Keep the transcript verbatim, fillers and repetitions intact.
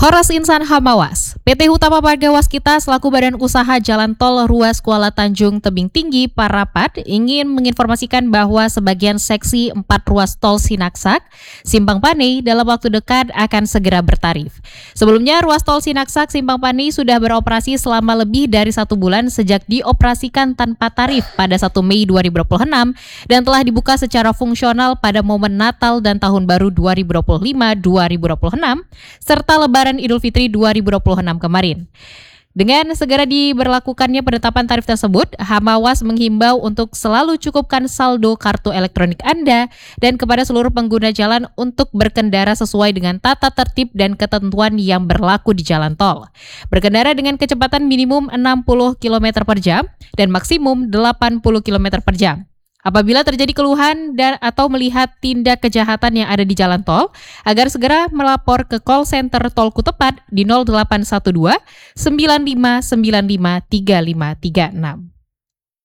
Horas Insan Hamawas, P T Hutama Marga Waskita selaku Badan Usaha Jalan Tol Ruas Kuala Tanjung Tebing Tinggi Parapat ingin menginformasikan bahwa sebagian seksi empat ruas tol Sinaksak, Simpang Panei dalam waktu dekat akan segera bertarif. Sebelumnya ruas tol Sinaksak Simpang Panei sudah beroperasi selama lebih dari satu bulan sejak dioperasikan tanpa tarif pada satu Mei dua ribu dua puluh enam dan telah dibuka secara fungsional pada momen Natal dan Tahun Baru dua ribu dua puluh lima dua ribu dua puluh enam serta Lebaran Idul Fitri dua ribu dua puluh enam kemarin. Dengan segera diberlakukannya penetapan tarif tersebut, Hamawas menghimbau untuk selalu cukupkan saldo kartu elektronik Anda dan kepada seluruh pengguna jalan untuk berkendara sesuai dengan tata tertib dan ketentuan yang berlaku di jalan tol. Berkendara dengan kecepatan minimum enam puluh kilometer per jam dan maksimum delapan puluh kilometer per jam. Apabila terjadi keluhan dan atau melihat tindak kejahatan yang ada di jalan tol, agar segera melapor ke call center Tolku Tepat di nol delapan satu dua sembilan lima sembilan lima tiga lima tiga enam.